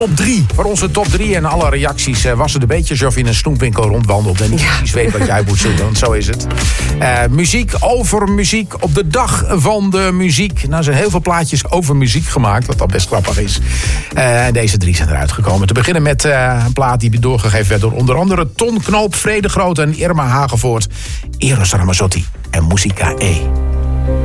Top 3. Voor onze top 3 en alle reacties was het een beetje alsof je in een snoepwinkel rondwandelt en niet precies weet wat jij moet zoeken, want zo is het. Muziek over muziek op de dag van de muziek. Nou, er zijn heel veel plaatjes over muziek gemaakt, wat dan best grappig is. En deze 3 zijn eruit gekomen. Te beginnen met een plaat die doorgegeven werd door onder andere Ton Knoop, Vrede Groot en Irma Hagevoort. Eros Ramazzotti en Musica E.